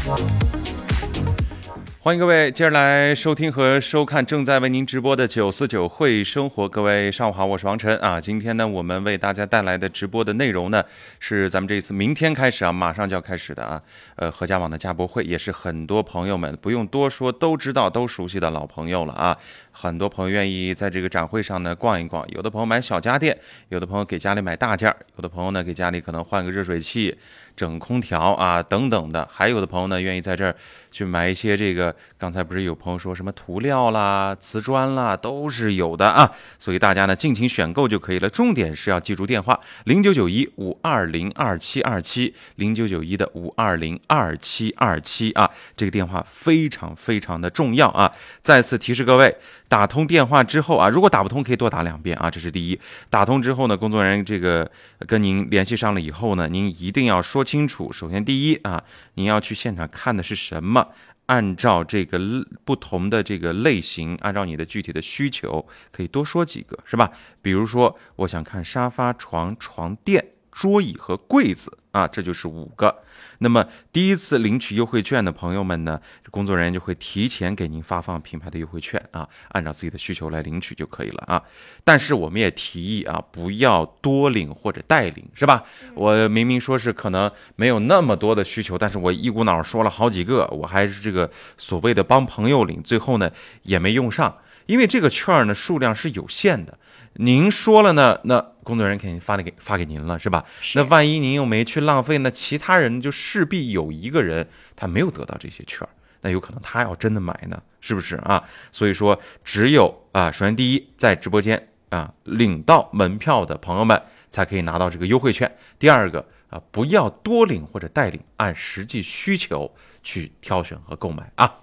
欢迎各位接着来收听和收看正在为您直播的949会生活。各位上午好，我是王晨啊。今天呢，我们为大家带来的直播的内容呢，是咱们这一次明天开始啊，马上就要开始的啊。合家网的家博会也是很多朋友们不用多说都知道都熟悉的老朋友了啊。很多朋友愿意在这个展会上呢逛一逛，有的朋友买小家电，有的朋友给家里买大件，有的朋友呢给家里可能换个热水器、整空调啊等等的，还有的朋友呢愿意在这儿去买一些这个，刚才不是有朋友说什么涂料啦、瓷砖啦，都是有的啊，所以大家呢尽情选购就可以了。重点是要记住电话0991-520-2727，0991的520-2727啊，这个电话非常非常的重要啊！再次提示各位，打通电话之后啊，如果打不通可以多打2遍啊，这是第一。打通之后呢，工作人员这个跟您联系上了以后呢，您一定要说清楚。首先第一啊，您要去现场看的是什么？按照这个不同的这个类型，按照你的具体的需求，可以多说几个，是吧？比如说，我想看沙发、床、床垫、桌椅和柜子啊，这就是5个。那么第一次领取优惠券的朋友们呢，工作人员就会提前给您发放品牌的优惠券啊，按照自己的需求来领取就可以了啊。但是我们也提议啊，不要多领或者代领，是吧？我明明说是可能没有那么多的需求，但是我一股脑说了好几个，我还是这个所谓的帮朋友领，最后呢也没用上，因为这个券呢数量是有限的。您说了呢，那工作人员肯定发给您了，是吧？那万一您又没去浪费，那其他人就势必有一个人他没有得到这些券，那有可能他要真的买呢，是不是啊？所以说，只有啊，首先第一，在直播间啊领到门票的朋友们才可以拿到这个优惠券。第二个啊，不要多领或者代领，按实际需求去挑选和购买啊。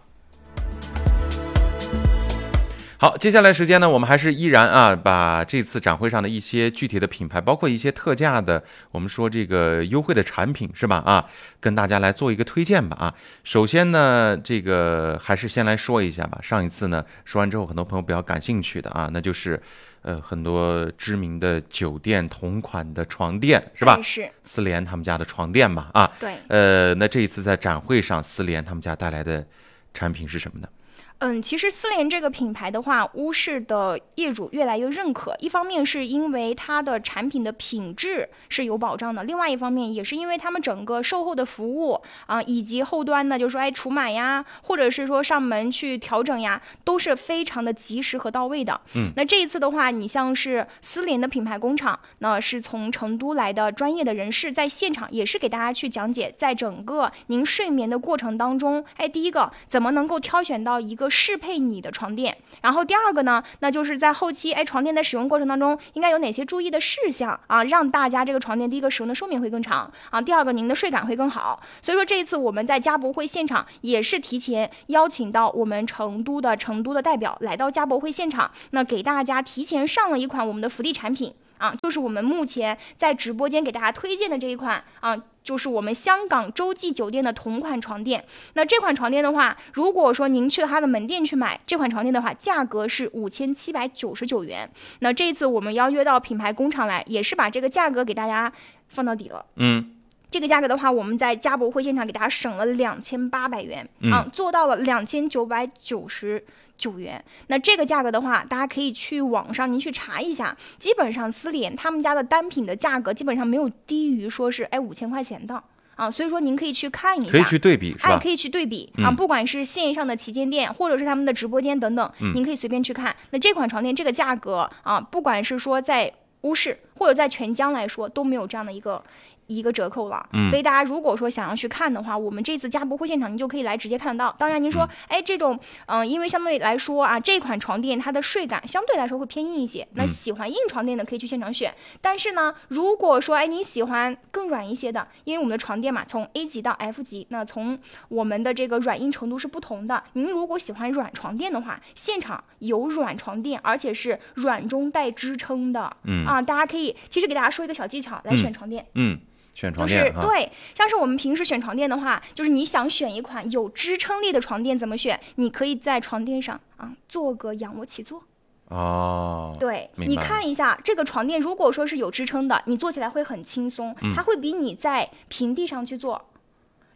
好，接下来时间呢，我们还是依然啊，把这次展会上的一些具体的品牌，包括一些特价的，我们说这个优惠的产品是吧？啊，跟大家来做一个推荐吧啊。首先呢，这个还是先来说一下吧。上一次呢说完之后，很多朋友比较感兴趣的啊，那就是很多知名的酒店同款的床垫是吧？ 是丝联他们家的床垫吧啊。 对。 那这一次在展会上，丝联他们家带来的产品是什么呢？ 其实丝联这个品牌的话，乌市的业主越来越认可。一方面是因为它的产品的品质是有保障的，另外一方面也是因为他们整个售后的服务啊，以及后端呢，就是说除螨呀，或者是说上门去调整呀，都是非常的及时和到位的。那这一次的话，你像是丝联的品牌工厂，那是从成都来的专业的人士在现场，也是给大家去讲解，在整个您睡眠的过程当中，第一个怎么能够挑选到一个适配你的床垫，然后第二个呢，那就是在后期床垫的使用过程当中应该有哪些注意的事项啊，让大家这个床垫第一个使用的寿命会更长啊，第二个您的睡感会更好。所以说这一次我们在家博会现场也是提前邀请到我们成都的代表来到家博会现场，那给大家提前上了一款我们的福利产品啊，就是我们目前在直播间给大家推荐的这一款啊，就是我们香港洲际酒店的同款床垫。那这款床垫的话，如果说您去它的门店去买这款床垫的话，价格是5799元。那这次我们邀约到品牌工厂来，也是把这个价格给大家放到底了。这个价格的话，我们在家博会现场给大家省了2800元啊，做到了2999元。那这个价格的话，大家可以去网上您去查一下，基本上丝联他们家的单品的价格基本上没有低于说是5000块钱的啊，所以说您可以去看一下， 可以去对比是吧？ 可以去对比啊，不管是线上的旗舰店，或者是他们的直播间等等，您可以随便去看。那这款床垫这个价格啊，不管是说在乌市或者在全疆来说，都没有这样的一个折扣了，所以大家如果说想要去看的话，我们这次家博会现场您就可以来直接看得到。当然您说这种因为相对来说啊，这款床垫它的睡感相对来说会偏硬一些，那喜欢硬床垫的可以去现场选。但是呢，如果说你喜欢更软一些的，因为我们的床垫嘛，从 A 级到 F 级，那从我们的这个软硬程度是不同的。您如果喜欢软床垫的话，现场有软床垫，而且是软中带支撑的，大家可以其实给大家说一个小技巧来选床垫， 选床垫就是对，像是我们平时选床垫的话，就是你想选一款有支撑力的床垫怎么选？你可以在床垫上做个仰卧起坐。对，你看一下这个床垫，如果说是有支撑的，你坐起来会很轻松，它会比你在平地上去做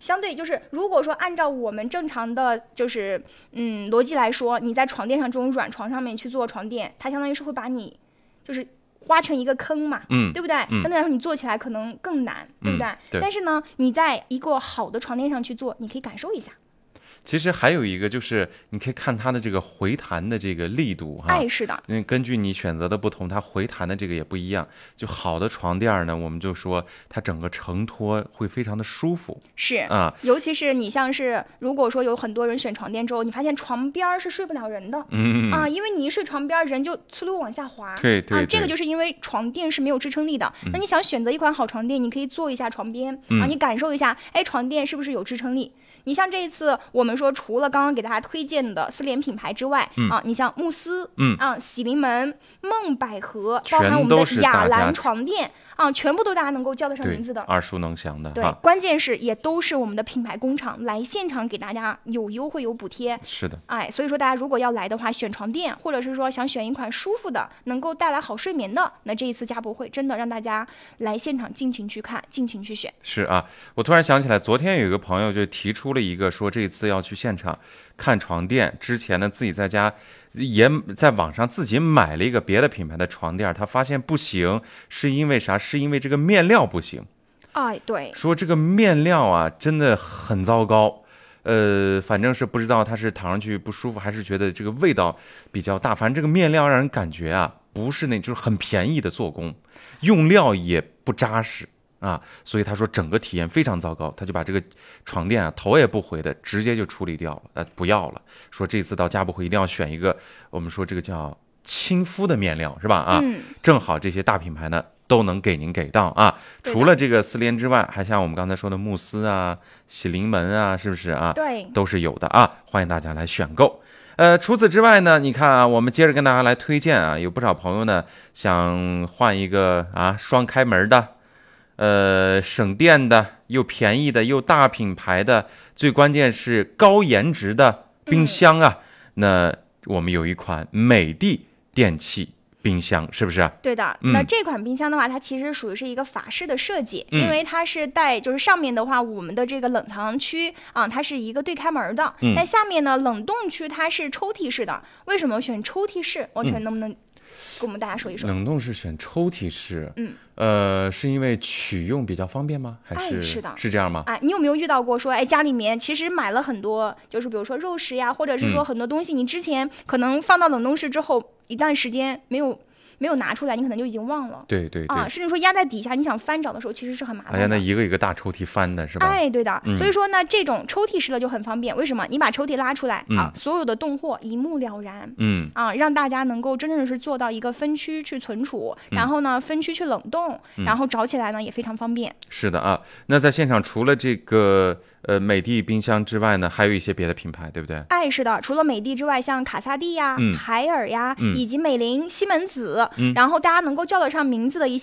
相对就是，如果说按照我们正常的就是逻辑来说，你在床垫上这种软床上面去做床垫，它相当于是会把你就是挖成一个坑嘛，对不对？相对来说你做起来可能更难，对不对？ 对。 但是呢，你在一个好的床垫上去做，你可以感受一下。 其实还有一个就是，你可以看它的这个回弹的这个力度哈。 是的。 根据你选择的不同，它回弹的这个也不一样。就好的床垫呢，我们就说它整个承托会非常的舒服。 是啊，尤其是你像是如果说有很多人选床垫之后，你发现床边是睡不了人的，因为你一睡床边，人就呲溜往下滑。 对， 这个就是因为床垫是没有支撑力的。那你想选择一款好床垫，你可以坐一下床边你感受一下，床垫是不是有支撑力？你像这一次我们说，除了刚刚给大家推荐的丝联品牌之外，你像慕斯，喜临门、梦百合，包含我们的雅兰床垫全部都大家能够叫得上名字的， 耳熟能详的。 对，关键是也都是我们的品牌工厂来现场给大家有优惠有补贴。 是的， 所以说大家如果要来的话，选床垫或者是说想选一款舒服的，能够带来好睡眠的，那这一次家博会真的让大家来现场尽情去看，尽情去选。 是啊，我突然想起来，昨天有一个朋友就提出了一个说，这一次要去现场看床垫，之前呢自己在家也在网上自己买了一个别的品牌的床垫，他发现不行，是因为啥？是因为这个面料不行。 对， 说这个面料啊真的很糟糕。反正是不知道他是躺上去不舒服，还是觉得这个味道比较大。反正这个面料让人感觉啊，不是那就是很便宜的做工，用料也不扎实所以他说整个体验非常糟糕，他就把这个床垫头也不回的直接就处理掉了，不要了。说这次到家博会一定要选一个，我们说这个叫亲肤的面料是吧？正好这些大品牌呢都能给您给到除了这个丝联之外，还像我们刚才说的慕斯喜临门是不是对， 都是有的欢迎大家来选购。除此之外呢，你看我们接着跟大家来推荐有不少朋友呢想换一个双开门的，省电的，又便宜的，又大品牌的，最关键是高颜值的冰箱那我们有一款美的电器冰箱，是不是？ 对的。那这款冰箱的话，它其实属于是一个法式的设计，因为它是带就是上面的话，我们的这个冷藏区它是一个对开门的，但下面呢冷冻区它是抽屉式的。为什么选抽屉式？王晨能不能跟我们大家说一说？ 冷冻式选抽屉式，是因为取用比较方便吗？还是是的， 是这样吗？ 你有没有遇到过说，家里面其实买了很多，就是比如说肉食呀，或者是说很多东西，你之前可能放到冷冻室之后一段时间没有拿出来，你可能就已经忘了。 对， 甚至说压在底下，你想翻找的时候其实是很麻烦的。 那一个一个大抽屉翻的是吧？ 对的。所以说呢，这种抽屉式的就很方便。为什么？你把抽屉拉出来所有的冻货一目了然。让大家能够真正的是做到一个分区去存储，然后呢分区去冷冻，然后找起来呢也非常方便。 是的那在现场除了这个美的冰箱之外呢，还有一些别的品牌，对不对？ 是的，除了美的之外，像卡萨帝海尔以及美菱、西门子，然后大家能够叫得上名字的一些